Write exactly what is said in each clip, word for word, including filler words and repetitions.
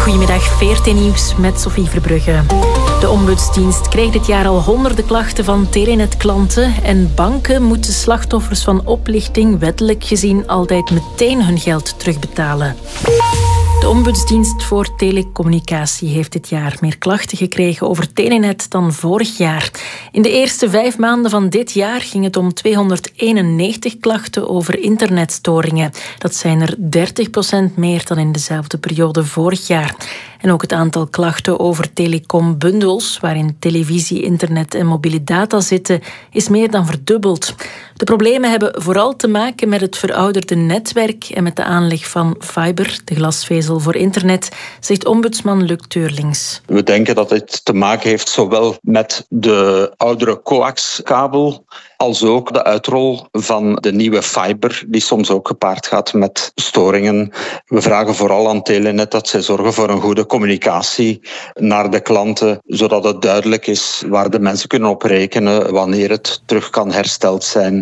Goedemiddag, V R T Nieuws met Sophie Verbrugge. De ombudsdienst kreeg dit jaar al honderden klachten van Telenet-klanten en banken moeten slachtoffers van oplichting wettelijk gezien altijd meteen hun geld terugbetalen. De ombudsdienst voor telecommunicatie heeft dit jaar meer klachten gekregen over Telenet dan vorig jaar. In de eerste vijf maanden van dit jaar ging het om tweehonderdeenennegentig klachten over internetstoringen. Dat zijn er dertig procent meer dan in dezelfde periode vorig jaar. En ook het aantal klachten over telecombundels, waarin televisie, internet en mobiele data zitten, is meer dan verdubbeld. De problemen hebben vooral te maken met het verouderde netwerk en met de aanleg van fiber, de glasvezel voor internet, zegt ombudsman Luc Teurlings. We denken dat dit te maken heeft zowel met de oudere coaxkabel als ook de uitrol van de nieuwe fiber, die soms ook gepaard gaat met storingen. We vragen vooral aan Telenet dat zij zorgen voor een goede communicatie naar de klanten, zodat het duidelijk is waar de mensen kunnen op rekenen wanneer het terug kan hersteld zijn.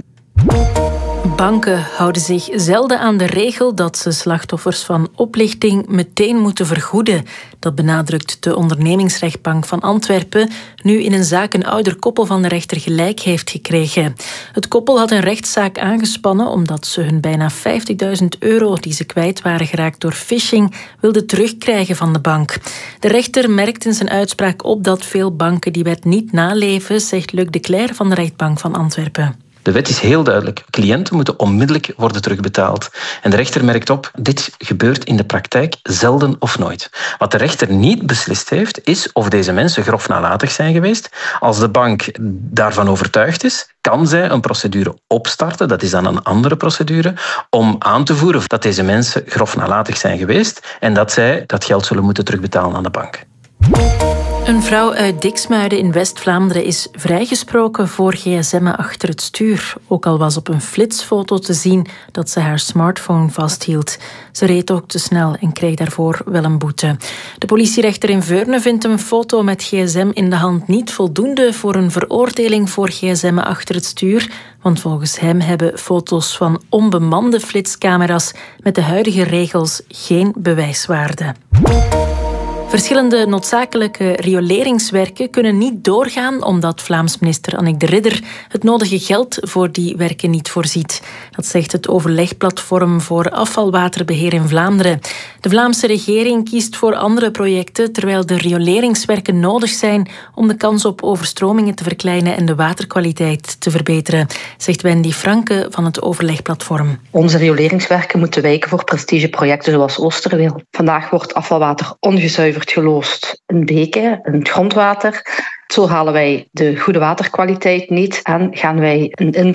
Banken houden zich zelden aan de regel dat ze slachtoffers van oplichting meteen moeten vergoeden. Dat benadrukt de ondernemingsrechtbank van Antwerpen, nu in een zaak een ouder koppel van de rechter gelijk heeft gekregen. Het koppel had een rechtszaak aangespannen omdat ze hun bijna vijftigduizend euro die ze kwijt waren geraakt door phishing wilden terugkrijgen van de bank. De rechter merkt in zijn uitspraak op dat veel banken die wet niet naleven, zegt Luc de Cler van de rechtbank van Antwerpen. De wet is heel duidelijk. Cliënten moeten onmiddellijk worden terugbetaald. En de rechter merkt op, dit gebeurt in de praktijk zelden of nooit. Wat de rechter niet beslist heeft, is of deze mensen grof nalatig zijn geweest. Als de bank daarvan overtuigd is, kan zij een procedure opstarten, dat is dan een andere procedure, om aan te voeren dat deze mensen grof nalatig zijn geweest en dat zij dat geld zullen moeten terugbetalen aan de bank. Een vrouw uit Diksmuiden in West-Vlaanderen is vrijgesproken voor gsm'en achter het stuur. Ook al was op een flitsfoto te zien dat ze haar smartphone vasthield. Ze reed ook te snel en kreeg daarvoor wel een boete. De politierechter in Veurne vindt een foto met gsm in de hand niet voldoende voor een veroordeling voor gsm'en achter het stuur. Want volgens hem hebben foto's van onbemande flitscamera's met de huidige regels geen bewijswaarde. Verschillende noodzakelijke rioleringswerken kunnen niet doorgaan omdat Vlaams minister Annick de Ridder het nodige geld voor die werken niet voorziet. Dat zegt het overlegplatform voor afvalwaterbeheer in Vlaanderen. De Vlaamse regering kiest voor andere projecten terwijl de rioleringswerken nodig zijn om de kans op overstromingen te verkleinen en de waterkwaliteit te verbeteren, zegt Wendy Franke van het overlegplatform. Onze rioleringswerken moeten wijken voor prestigeprojecten zoals Oosterweel. Vandaag wordt afvalwater ongezuiverd geloosd in beken, in het grondwater. Zo halen wij de goede waterkwaliteit niet en gaan wij een